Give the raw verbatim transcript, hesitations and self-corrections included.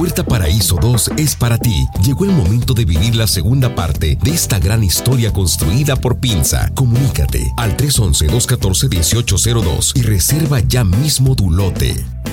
Puerta Paraíso dos es para ti. Llegó el momento de vivir la segunda parte de esta gran historia construida por Pinza. Comunícate al tres once, dos catorce, dieciocho cero dos y reserva ya mismo tu lote.